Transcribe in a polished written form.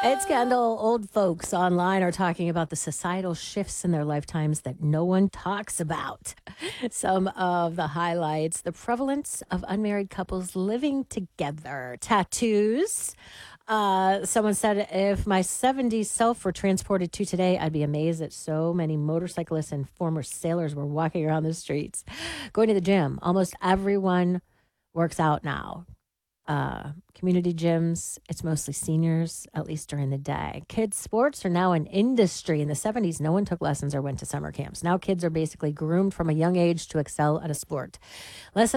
Ed Scandal, old folks online are talking about the societal shifts in their lifetimes that no one talks about. Some of the highlights: the prevalence of unmarried couples living together, tattoos. Someone said, if my 70s self were transported to today, I'd be amazed that so many motorcyclists and former sailors were walking around the streets. Going to the gym. Almost everyone works out now. Community gyms, it's mostly seniors, at least during the day. Kids' sports are now an industry. In the 70s, no one took lessons or went to summer camps. Now kids are basically groomed from a young age to excel at a sport. Lessons